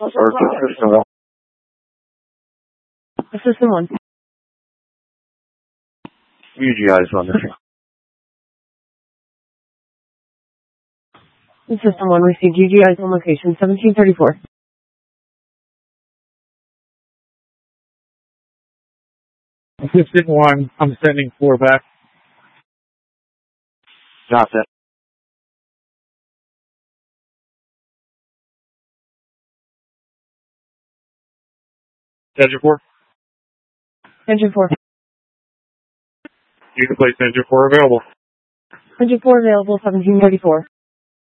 System 1. System 1. UGI's on this. System 1 received UGI's on location 1734. Assistant 1, I'm sending 4 back. Got that. Engine 4? Engine 4. You can place Engine 4 available. Engine 4 available 1734.